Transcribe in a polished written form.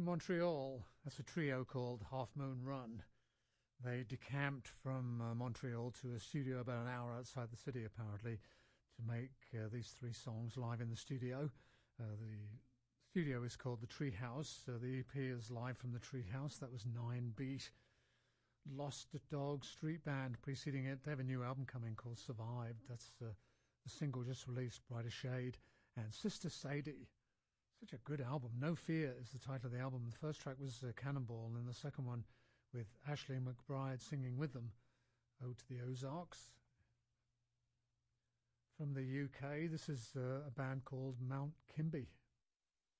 From Montreal, that's a trio called Half Moon Run. They decamped from Montreal to a studio about an hour outside the city, apparently, to make these three songs live in the studio. The studio is called The Treehouse. The EP is live from The Treehouse. That was 9 Beat. Lost Dog Street Band preceding it. They have a new album coming called Survived. That's the single just released, Brighter Shade. And Sister Sadie. Such a good album. No Fear is the title of the album. The first track was Cannonball, and the second one with Ashley McBride singing with them, Ode to the Ozarks. From the UK, this is a band called Mount Kimby.